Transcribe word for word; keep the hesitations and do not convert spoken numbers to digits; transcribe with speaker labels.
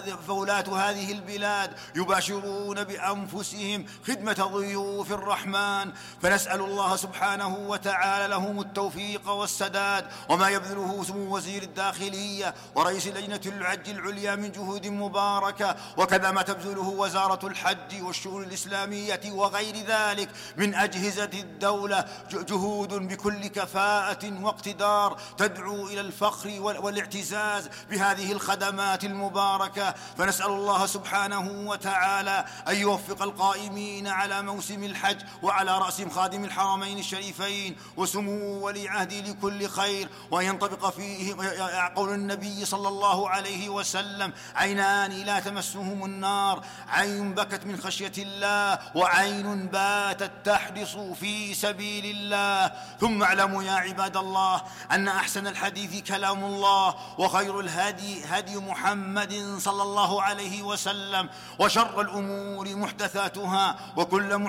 Speaker 1: فولاة هذه البلاد يباشرون بأنفسهم خدمة ضيوف الرحمن، فنسأل الله سبحانه وتعالى لهم التوفيق والسداد. وما يبذله سمو وزير الداخلية ورئيس لجنة الحج العليا من جهود مباركة، وكذا ما تبذله وزارة الحج والشؤون الإسلامية وغير ذلك من أجهزة الدولة، جهود بكل كفاءة واقتدار تدعو إلى الفخر والاعتزاز بهذه الخدمات المباركة. فنسأل الله سبحانه وتعالى أن يوفق القائمين على موسم الحج وعلى رأسهم خادم الحرمين الشريفين وسمو ولي عهده لكل خير، وأن ينطبق فيه قول النبي صلى الله عليه وسلم: عينان لا تمسهم النار، عين بكت من خشية الله وعين باتت تحرص في سبيل الله. ثم اعلموا يا عباد الله أن أحسن الحديث كلام الله، وخير الهدي هدي محمد صلى الله عليه وسلم، وشر الأمور محدثاتها، وكل